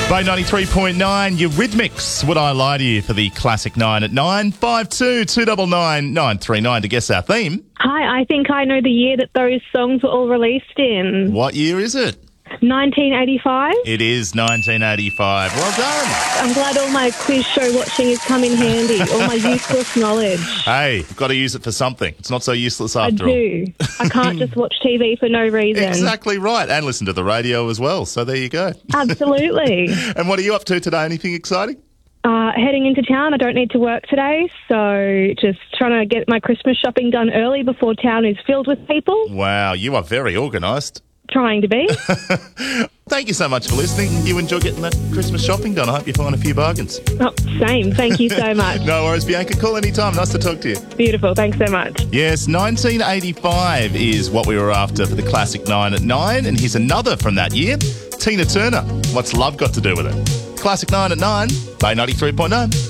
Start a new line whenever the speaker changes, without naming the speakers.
Bay 93.9, Eurythmics. Would I lie to you for the classic 9 at 9? 52 299 939 to guess our theme.
Hi, I think I know the year that those songs were all released in.
What year is it?
1985.
It is 1985. Well done.
I'm glad all my quiz show watching has come in handy, all my useless knowledge.
Hey, you've got to use it for something. It's not so useless after all.
I do. I can't just watch TV for no reason.
Exactly right. And listen to the radio as well. So there you go.
Absolutely.
And what are you up to today? Anything exciting?
Heading into town. I don't need to work today, so just trying to get my Christmas shopping done early before town is filled with people.
Wow, you are very organised.
Trying to be.
Thank you so much for listening. You enjoy getting that Christmas shopping done. I hope you find a few bargains.
Oh, same. Thank you so much.
No worries, Bianca. Call anytime. Nice to talk to you.
Beautiful. Thanks so much.
Yes, 1985 is what we were after for the classic 9 at 9. And here's another from that year. Tina Turner. What's love got to do with it? Classic 9 at 9, Bay 93.9.